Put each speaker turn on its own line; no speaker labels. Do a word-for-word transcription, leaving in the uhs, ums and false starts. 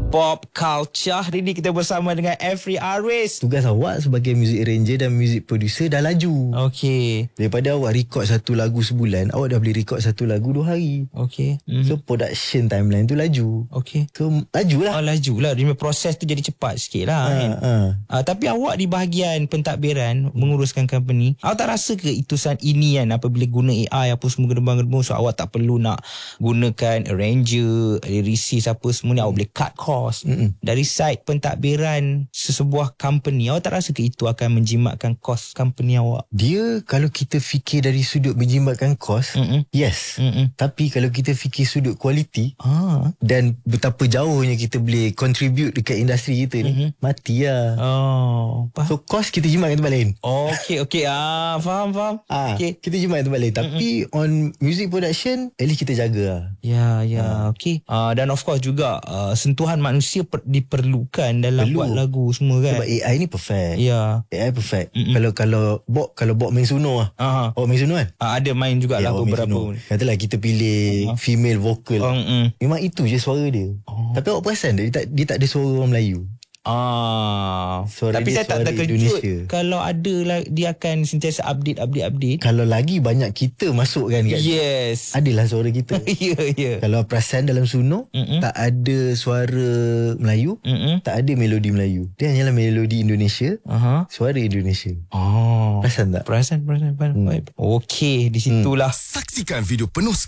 Pop Culture. Hari ni kita bersama dengan Every Aris.
Tugas awak sebagai music arranger dan music producer dah laju.
Okey.
Daripada awak record satu lagu sebulan, awak dah boleh record satu lagu dua hari.
Okey. Mm-hmm.
So production timeline tu laju.
Okey.
So laju lah.
Oh, laju lah. Dia punya proses tu jadi cepat sikit lah.
ha,
Kan?
ha.
Uh, tapi awak di bahagian pentadbiran menguruskan company, awak tak rasa ke itu saat ini kan, apabila guna A I apa semua gedebang-gedebang, so awak tak perlu nak gunakan arranger, lyricist apa semua ni, awak boleh cut cost.
Mm-mm.
Dari side pentadbiran sesebuah company, awak tak rasa ke itu akan menjimatkan cost company awak?
Dia kalau kita fikir dari sudut menjimatkan kos,
Mm-mm.
yes.
Mm-mm.
Tapi kalau kita fikir sudut kualiti
Ah.
dan betapa jauhnya kita boleh contribute dekat industri kita ni,
Mm-hmm.
mati lah.
Oh, faham.
So kos kita jimat kat tempat lain.
Okey, okey. Ah, faham, faham.
Ah,
Okey.
kita jimat kat tempat lain. Tapi on music production, at least kita jaga lah.
Ya, ya, okey. Uh, dan of course juga uh, sentuhan manusia per, diperlukan dalam
Perlu.
buat lagu semua kan.
Sebab A I ni perfect.
Ya.
A I perfect.
Mm-mm.
Kalau kalau bot kalau bot main Suno lah.
Aha.
Awak main Suno kan?
Uh, ada main jugalah
awak main
beberapa.
Suno. Katalah kita pilih female vocal.
Oh, mm.
Memang itu je suara dia.
Oh.
Tapi awak perasan dia, dia tak dia tak ada suara orang Melayu.
Ah.
Suara
Tapi
dia
saya tak
suara
terkejut
Indonesia.
kalau ada lah, dia akan sentiasa update update update.
Kalau lagi banyak kita masuk kan kat
Yes.
adalah suara kita.
Ya, ya.
Kalau perasan dalam Suno,
Mm-mm.
tak ada suara Melayu,
Mm-mm.
tak ada melodi Melayu. Dia hanyalah melodi Indonesia,
Aha.
suara Indonesia.
Oh.
Perasan tak?
Perasan, perasan, perasan.
Hmm.
Okey, di situlah.
Saksikan video penuh